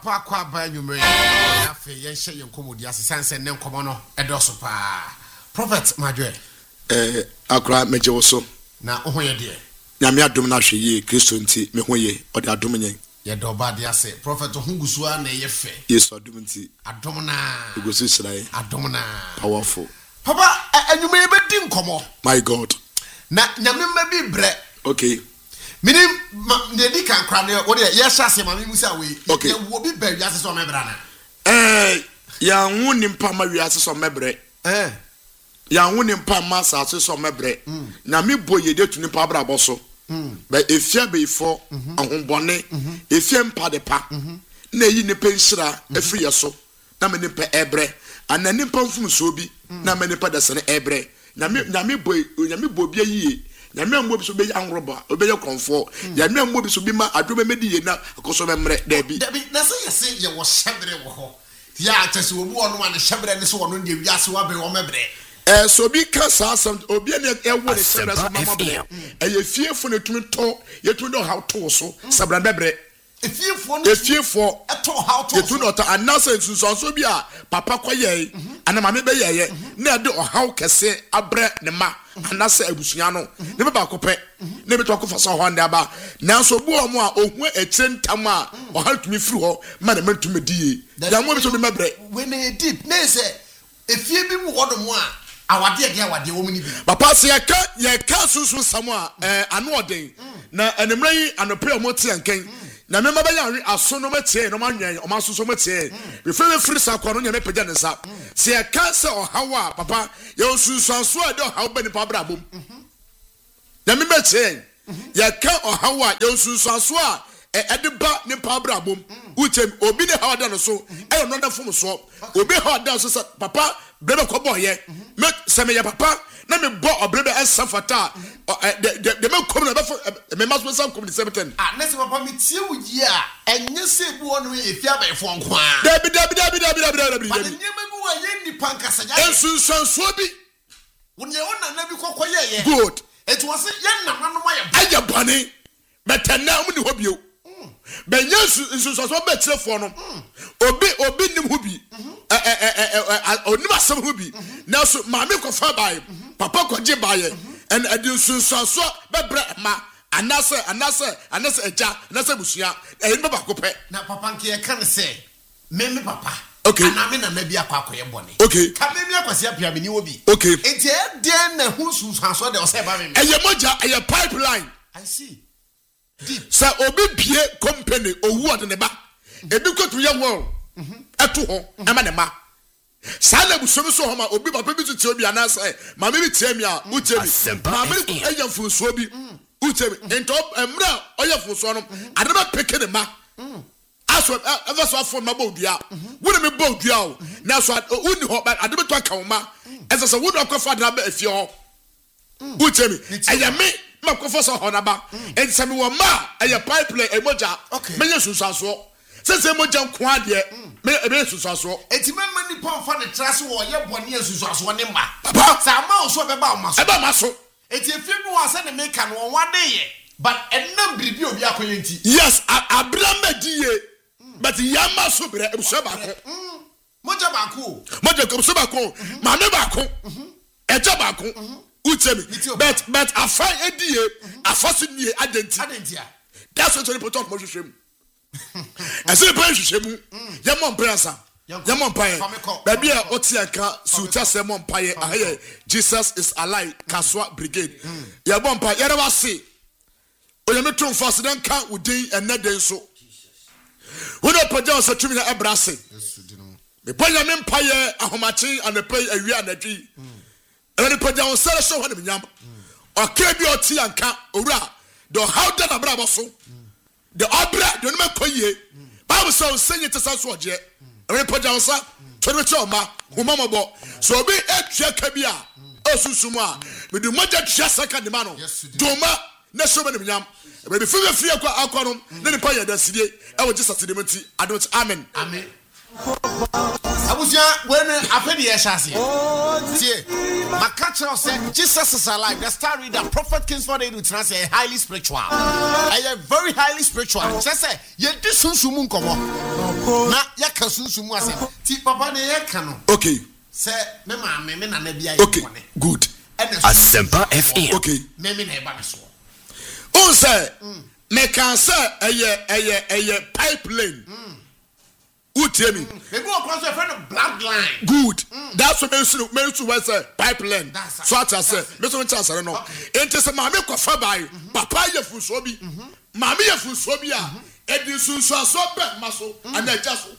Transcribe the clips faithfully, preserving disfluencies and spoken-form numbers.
papa kwa ba nyumre ya fe yen hye yen komodi asesanse ne nkomo no edoso pa prophet madwe eh akra meje so na ohoye de nyame adom na hwe Kristo nti me hoye ode adom nyen ye do ba de ase prophet hungusu a na ye fe yesu adom nti adom na egosu srai adom na powerful papa anyumre be di nkomo my god na nyame ma bi bre okay minim ne di kan kra ne wo de ye hye ase ma mi musa we okay. ye wo bi ba wi ase so mebra na eh ya hu nimpa ma wi ase so mebre eh ya hu nimpa ma sa ase so mebre mm. na me boye de tu nimpa bra boso mm. ba efia be ifo ahombone efia mpa de pa mm-hmm. na yi nipa nhira mm-hmm. afiri yeso na me nipa ebre ana nipa mfum so bi mm. na me nipa de sene ebre na me na me boy na me bo bia yie na me ambo bi so be anroba obeye konfo ya me ambo bi so bi ma adoma medi ye na akoso memre da bi da bi na se yesi ye wo shebre wo ho ya tese obu onu ma ne shebre ne so wono de wiase wa be wo mebre eh so bi ka sa sam obi ne e wo ne shebre so mama be eh ye fiefo ne tumi to ye tumi do how to so sabra bebre efiefo ne efiefo eto how to ye tumi do ta anasa nsunso so bi a papa kwaye ana mama be ye na de o how kese abre ne ma anasa abusunya no ne be ba kopɛ ne be to akofa so ho nda ba nanso bu omo a ohu ekyentam a o ha tumi firi ho ma na matumi die ya mo be so be mebre we ne deep ne se efie bi mu hodom a awade de awade wo mini bi papa se ya ka ya ka susu sam a eh ano oden na enemra yi anope o moti anken na me maba ya aso no matie no manwen o maso so matie we fe free sakwa no nyame pagya ne sa se ya ka se o hawa papa ya osusu anso a de o hawa bani pa brabom na me matie ya ka o hawa ya osusu anso a e de ba ne pa brabom utem obi ne hawa da no so e no da fom so obi hawa da so papa brebe ko boye me se me ya papa na me bo obrebe esafata de de me kom na be me maso sam kom the seventeen ah na se papa me tie wuji a enye se bu onu efi abaifo nko a dabi dabi dabi dabi dabi dabi but nyema bi wa ye nipa nkasa ya ensunsanso bi wonye wona na bi kokoye ye good etu wase ye nananom aye aye bane betana mu ni hobio benya ensunsanso be tirefo no obi obi nim hobi eh eh eh onim asem hobi na so maame ko fa bae papa ko je bae and ensunsanso be bre ma anase anase anase eja anase busia e be ba ko pe na papa nke ye kan se me me papa okay na me na na bi akwakoye bone okay ka me mi akwase apia me ni obi okay enti e den na hu sunsanso de o se ba me eye moja eye pipeline I see deep sa obi bie company owu ode ne ba ebi kwotu ye won eto ho ema ne ma sa na busom so ho ma obi papa bi tuti obi anase ma me bi tie mi a utie mi ma me eya mfunso bi utie mi ento emra oya mfunso no adeba peke ne ma aso ever so afọ ma bodua wona me bodua o na so uni ho adeba to aka ma ese so wona akwafa na ba afie ho utie mi eya me makofo so ho na ba ensame wo ma eya pipeline emoja menye susuaso sese emoja nko ade me ebe susuaso enti memma ni pa fa ne traso wo ye bone susuaso ne ma papa sa ma o so be ba o ma so eba ma so enti efi bi wa se ne meka no won wade ye but enam biribi obi akoye enti yes abrama die but yama so bere ebuso ba ko moja ba ko moja ko so ba ko ma me ba ko eja ba ko utemi but but afa edie afa so nie adenti adenti a that's what people talk mo hwehwem ese pe hwehwem ye mo mpansa ye mo mpan ba bia otianka suta se mo mpan aye Jesus is alive Kaswa brigade ye mo mpan ye rewa se oye metum fast dan kan udin eneden so wono paja so tumi na ebrase me panya me mpan ahomachi anapai awia anadwi ene paja on sere so ho ne nyam okay bi otianka owura do how that abra so the obra do no makoye bible say senye tesa so oje ene paja on sa toro che oma humamabo so obi etwa ka bi a osusumu a me do moja twa saka de ma no doma na so be ne nyam e be fi fi akwa akwa no ne ne paja da sidie e wo Jesus de mati adot amen amen abusia when afedi ye shase tie makacho say Jesus is alive. The star reader Prophet Kingsford Edu say highly spiritual. I am very highly spiritual. Just say ye disunsumu nkomo na yaka sunsumu asem ti papa ne yaka no okay se me ma me me na na bia okay good Asempa F M okay me me na e ba me so on say me can say eye eye eye pipeline utie me me go across a friend of black line good that's what me so me so we say pipeline so at say me so chance no enti say ma me ko fa bai papa ye fuso bi ma me ye fuso bi a edi sunso aso be maso ana ja so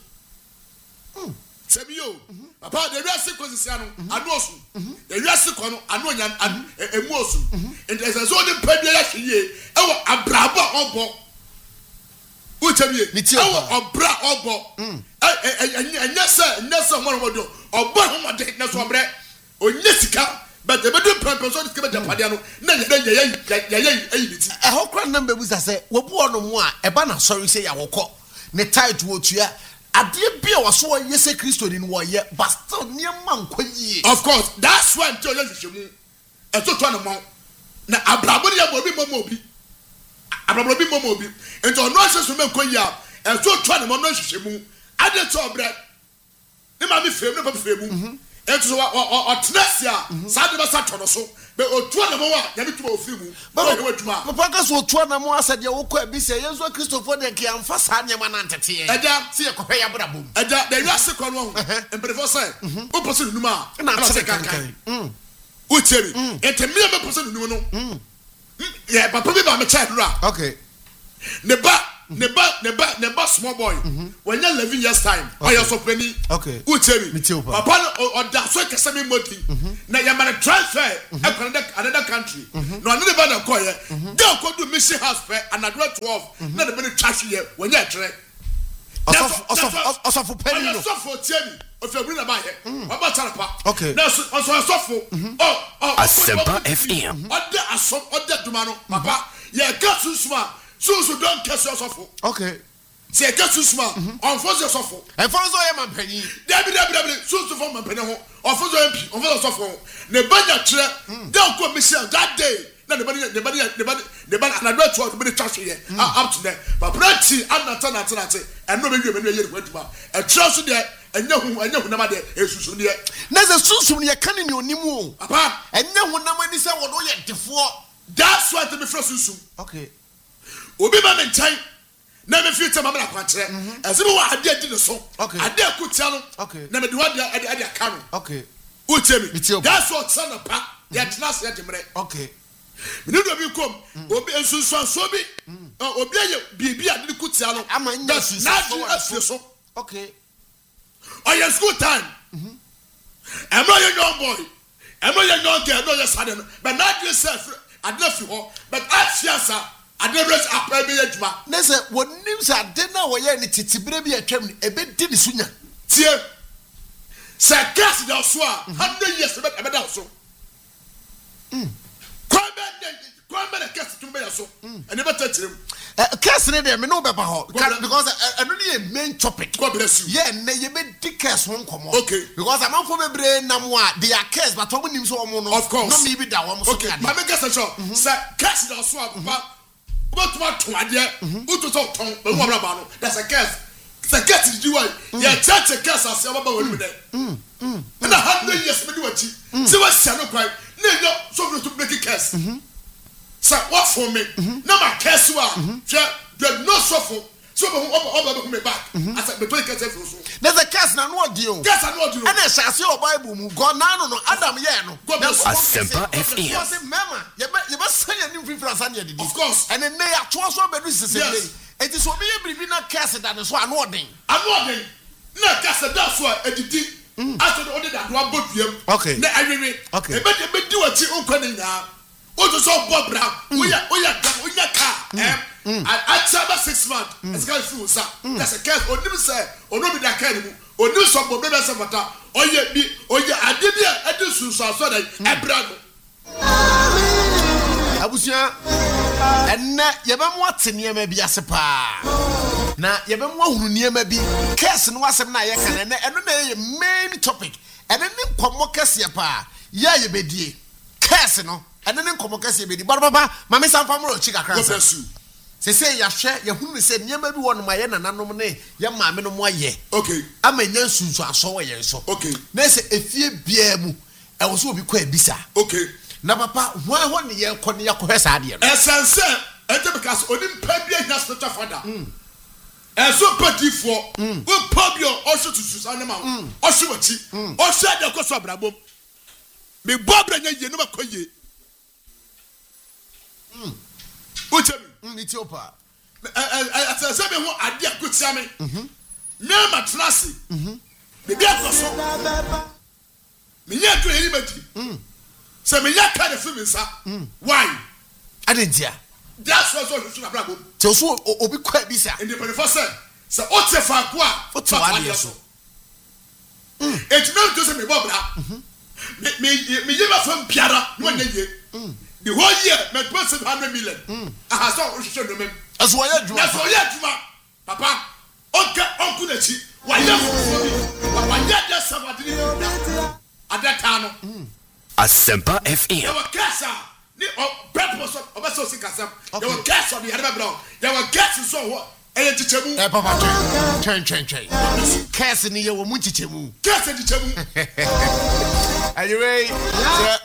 sebi yo papa de wiase kwesisi ano anosu de wiase ko no ano nya emuosu enti say so de padua ya hye e wo abrabo obo utabie ewo obra obo enya se enya se mo mo do obo ho mo de na so bre onye sika but e be do pampe so de sika be japadia no na nya nya ya ya ayi biti e ho kra number bu say wo bu ono mo a e ba na sorry say ya wokọ ne tight wo tua ade bia wo so ye se Kristo ni wo ye but still niam nkwayi of course that's why until you shemu e to to na mo na abrabo ya bo bi mo mo bi abrabo bi mo mo bi ento no aseso me nkwayi a e to to na mo no hwehwemu ade to obre ni ma mi fem ne papa femu ento so o tnesia sa de ba sa to no so be otu na mo wa ya mi tuma ofimu ba we tuma papa ka so otu na mo asade wo ko abi se yenzo Christopher de ke amfa sa nyama na ntete eja se ye ko hwe ya bra bom eja de wiase ko no emprefo say o poso numa na se kankan mm o tiemi ente me be poso numa no mm yeah papa be ba me child ra okay ne ba ne ba ne ba ne ba small boy when you eleven years time or you so penny okay o tiemi papa o da so kese me modi na ya man transfer another another country no another ba na ko ye dey ko do mission house fair another twelve na the be trash here when you try osof osof osof penny no osof tiemi o fe bri na ba he baba charapa okay na so osof oh oh Asempa F M other asom other dumano papa ye ka susuma so so don't catch yourself okay se ka susuma on force yourself e force o ye man pani dabi dabi dabi so so for man pani ho on force o mp on force yourself ne banya kire dey ko mission that day na ne banya ne banya ne banya ne banya na do to be trash here up to there but plenty anata na anata and no be we me yere kwatuma e kire so de enya hu enya hu na ma de esusu de na ze susu ne kan ni onimu papa enya hu na mani se wo do ye defo that's why the first susu okay obi ba me ntan na me fit ma na kwa kire ezebe wa ade adi ne so ade akutia no na me de wa ade ade aka no okay utemi that's what son of pa ya tnas ya demre okay me do bi kom obi ensunsun so bi obi aye bibi ade kutia no ama nya susu na di afie so okay o your school time am I a young boy am I a young girl no your son but not yourself ade afi ho but afiasa adebres apebe adwuma na se wonim se ade na wo ye ne titibere bi atwam ne ebe di ne sunya tie se gas da so a one hundred years be ebe da so mm kwame kwame na gas tum be ya so ene be tatirem eh gas ne de me no be ba ho because eno ne main topic God bless you yeah ne ye be di gas ho nkomo okay because am for bebre nam a they are case but wo nim so omo no of course no me bi da wo so okay ma me gas so se gas da so a papa but what to ade uto so ton be mo bra ba no that's a gas the gas did you why ya church a gas as baba wo ni de mm mm na one hundred years me di wachi se wa sia no kwai na yo so to make gas sa what for me na ma gas wa hwe there no suffer so be oba be me back as be to gas for so there's a gas na no odi o gas na no odi o and shase o bible mu god na no no adam ye no Asempa F M was mama ye be ye be say ni free san ye didi of course and then ya to so be do sese dey it is so be ye bribi na gas da so ano odin ano odin na gas da so edidi aso de odi da do aboduam okay na awewe okay e be de be di wachi onkwa ni na o to so bobra oya oya oya ka em I tell six months it's going through sir that's a case onim say onobi da ka ni mu onim so bobra be se mata oya bi oya ade bi a ade sunsu aso da ebra no abusia enna yebe mo atene ma bi ase pa na yebe mo ahunu niema bi case no asem na ye kan na eno na ye main topic ene ne nkomo kase pa ya ye bedie case no ene ne nkomo kase bedi bar baba mama san famro chi kakra bless you Se say ya hwe ya hunu se nyema bi won ma ye nananom ne ya maame no mo aye. Okay. Ama nya nsunsu aso wo ye so. Okay. Na se efie bia mu e wo so obi kwa ebisa. Okay. Na papa ho ho ne ye kɔ ne yakɔ sa ade no. Essence ente because onim pa bia nya spiritual father. Mm. Enso patifo. Mm. We pub your also to Susan ma. Also wachi. Also ade ko so abrabom. Me bobra nya ye no makoye. Mm. Uche mm Ethiopia. Eh eh asa se be ho ade akotia me. Mhm. Na matrasi. Mhm. Me bia ko so. Me nya do eri mati. Mm. Se me nya ka de fi me sa. Why? Adentia. That's what so so abrabom. Te so obi kwa bisa. In the twenty-first say, say ote fa ko a, ote wa de so. Mm. Et no do say me bobra. Mhm. Me me me yeba fam piara, no nya ye. Mm. The whole year, me twenty one hundred million. Mm. Aha so o hwehwe no mem. Aso ya djuma. Aso ya djuma. Papa, onka onku na chi. Wa ya fufu bi. Wa ya da sabadini. Adata no. Asempa F M. Ya wa kasa. Ni o purpose of obaso sikasam. Ya wa kasa bi harba bro. Ya wa kasa so ho. Eye chichemu. Eh papa chen chen chen. Kasa ni ye wo mu chichemu. Kasa chichemu. Are you ready? Yeah.